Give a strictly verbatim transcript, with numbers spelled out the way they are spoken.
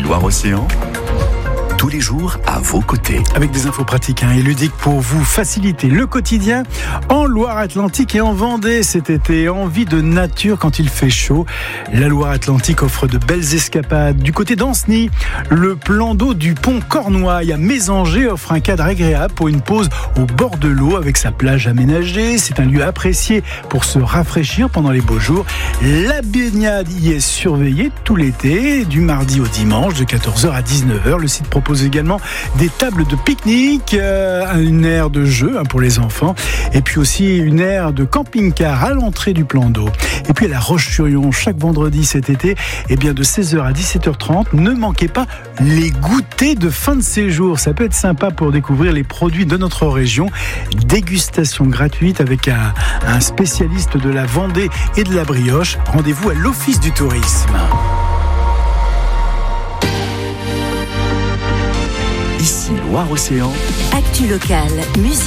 Loire-Océan, tous les jours à vos côtés. Avec des infos pratiques hein, et ludiques pour vous faciliter le quotidien en Loire-Atlantique et en Vendée cet été. Envie de nature quand il fait chaud. La Loire-Atlantique offre de belles escapades. Du côté d'Ancenis, le plan d'eau du pont Cornouaille à Mésanger offre un cadre agréable pour une pause au bord de l'eau avec sa plage aménagée. C'est un lieu apprécié pour se rafraîchir pendant les beaux jours. La baignade y est surveillée tout l'été, du mardi au dimanche de quatorze heures à dix-neuf heures. Le site propose également des tables de pique-nique, euh, une aire de jeu hein, pour les enfants et puis aussi une aire de camping-car à l'entrée du plan d'eau. Et puis à La Roche-sur-Yon, chaque vendredi cet été, eh bien de seize heures à dix-sept heures trente, ne manquez pas les goûters de fin de séjour. Ça peut être sympa pour découvrir les produits de notre région. Dégustation gratuite avec un, un spécialiste de la Vendée et de la brioche. Rendez-vous à l'Office du tourisme. Ici Loire-Océan. Actu locale, musique.